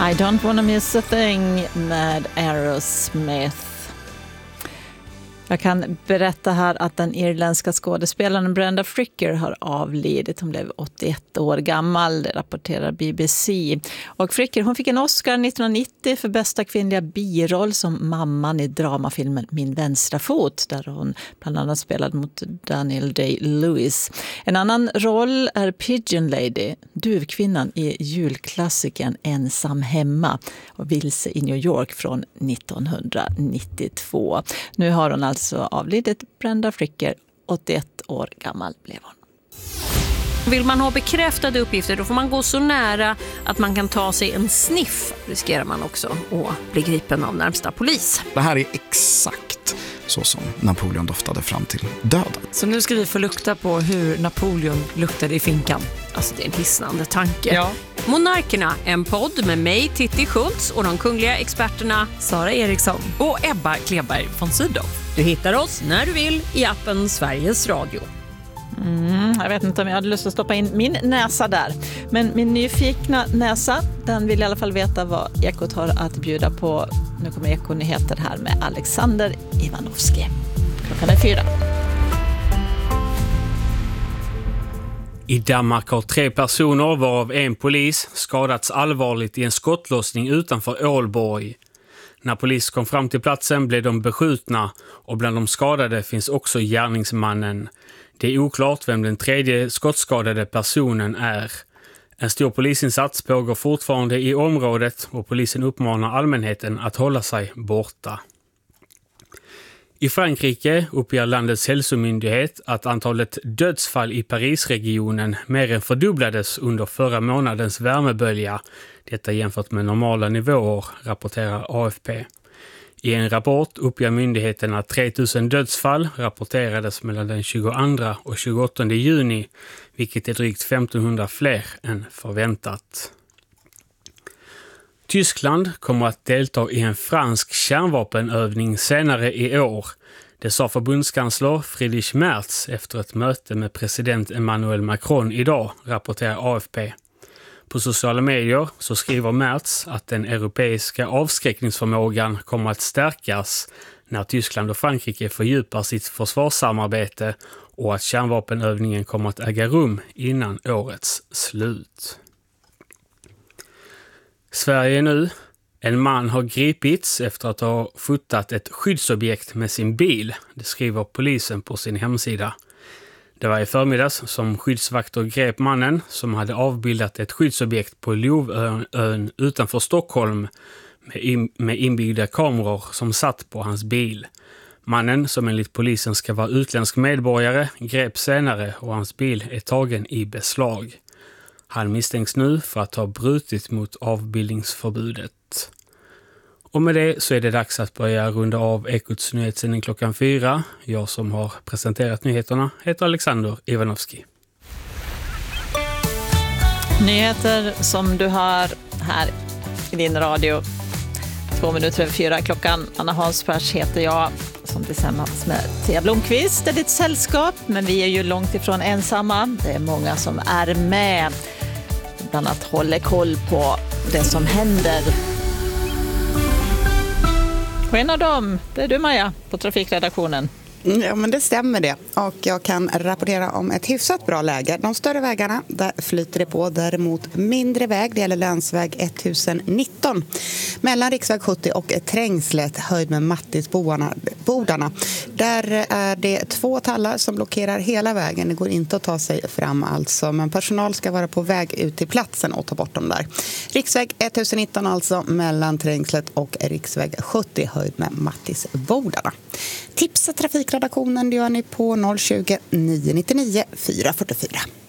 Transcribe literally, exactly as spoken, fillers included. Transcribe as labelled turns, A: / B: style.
A: I don't wanna miss a thing med Aerosmith. Jag kan berätta här att den irländska skådespelaren Brenda Fricker har avlidit. Hon blev åttioett år gammal, det rapporterar B B C. Och Fricker, hon fick en Oscar nittonhundranittio för bästa kvinnliga biroll som mamman i dramafilmen Min vänstra fot, där hon bland annat spelade mot Daniel Day-Lewis. En annan roll är Pigeon Lady, duvkvinnan i julklassikern Ensam hemma och Vilse i New York från nittonhundranittiotvå. Nu har hon alltså så avlidit Brenda Fricker, åttioett år gammal blev hon.
B: Vill man ha bekräftade uppgifter då får man gå så nära att man kan ta sig en sniff. Riskerar man också att bli gripen av närmsta polis.
C: Det här är exakt så som Napoleon doftade fram till döden.
D: Så nu ska vi få lukta på hur Napoleon luktade i finkan.
B: Alltså det är en hisnande tanke.
D: Ja.
B: Monarkerna, en podd med mig, Titti Schultz, och de kungliga experterna
D: Sara Eriksson
B: och Ebba Kleberg von Sydow. Du hittar oss när du vill i appen Sveriges Radio.
A: Mm, jag vet inte om jag hade lust att stoppa in min näsa där. Men min nyfikna näsa, den vill i alla fall veta vad Ekot har att bjuda på. Nu kommer Ekonyheter här med Alexander Ivanovski. Klockan är fyra.
E: I Danmark har tre personer, varav en polis, skadats allvarligt i en skottlossning utanför Ålborg. När polis kom fram till platsen blev de beskjutna och bland de skadade finns också gärningsmannen. Det är oklart vem den tredje skottskadade personen är. En stor polisinsats pågår fortfarande i området och polisen uppmanar allmänheten att hålla sig borta. I Frankrike uppger landets hälsomyndighet att antalet dödsfall i Parisregionen mer än fördubblades under förra månadens värmebölja. Detta jämfört med normala nivåer, rapporterar A F P. I en rapport uppger myndigheten att tre tusen dödsfall rapporterades mellan den tjugoandra och tjugoåttonde juni, vilket är drygt femtonhundra fler än förväntat. Tyskland kommer att delta i en fransk kärnvapenövning senare i år. Det sa förbundskansler Friedrich Merz efter ett möte med president Emmanuel Macron idag, rapporterar A F P. På sociala medier så skriver Merz att den europeiska avskräckningsförmågan kommer att stärkas när Tyskland och Frankrike fördjupar sitt försvarssamarbete och att kärnvapenövningen kommer att äga rum innan årets slut. Sverige nu. En man har gripits efter att ha fotat ett skyddsobjekt med sin bil. Det skriver polisen på sin hemsida. Det var i förmiddags som skyddsvakter grep mannen som hade avbildat ett skyddsobjekt på Lovön utanför Stockholm med, in, med inbyggda kameror som satt på hans bil. Mannen, som enligt polisen ska vara utländsk medborgare, grep senare och hans bil är tagen i beslag. Han misstänks nu för att ha brutit mot avbildningsförbudet. Och med det så är det dags att börja runda av Ekots nyhetssändning klockan fyra. Jag som har presenterat nyheterna heter Alexander Ivanovski.
A: Nyheter som du hör här i din radio. Två minuter över fyra klockan. Anna Hansbergs heter jag, som tillsammans med Thea Blomqvist är ditt sällskap. Men vi är ju långt ifrån ensamma. Det är många som är med. Bland annat håller koll på det som händer. Och en av dem, det är du Maja på trafikredaktionen.
F: Ja, men det stämmer det. Och jag kan rapportera om ett hyfsat bra läge. De större vägarna, där flyter det på. Däremot mindre väg, det gäller länsväg ettusen-nitton. Mellan riksväg sjuttio och Trängslet, höjd med Mattisbodarna. Där är det två tallar som blockerar hela vägen. Det går inte att ta sig fram alltså. Men personal ska vara på väg ut till platsen och ta bort dem där. Riksväg ettusen-nitton alltså, mellan Trängslet och riksväg sjuttio, höjd med Mattisbodarna. Tipsa trafikredaktionen, det gör ni på noll tjugo, nio nio nio, fyra fyra fyra.